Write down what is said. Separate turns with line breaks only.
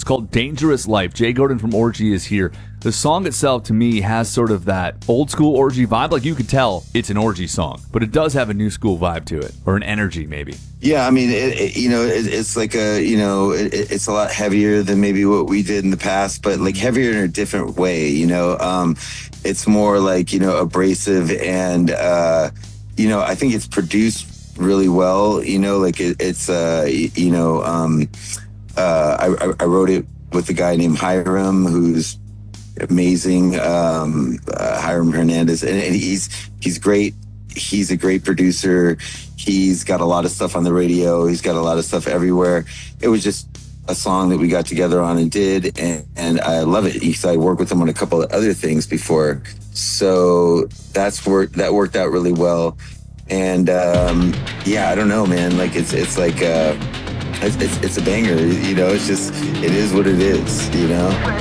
It's called Dangerous Life. Jay Gordon from Orgy is here. The song itself, to me, has sort of that old school Orgy vibe. Like, you could tell it's an Orgy song, but it does have a new school vibe to it, or an energy maybe.
Yeah, I mean, it's like it's a lot heavier than maybe what we did in the past, but like heavier in a different way. It's more like abrasive, and I think it's produced really well. I wrote it with a guy named Hiram, who's amazing, Hiram Hernandez, and he's great. He's a great producer. He's got a lot of stuff on the radio. He's got a lot of stuff everywhere. It was just a song that we got together on and did, and I love it. I worked with him on a couple of other things before, so that worked out really well. And I don't know, man. Like it's like it's a banger. It is what it is.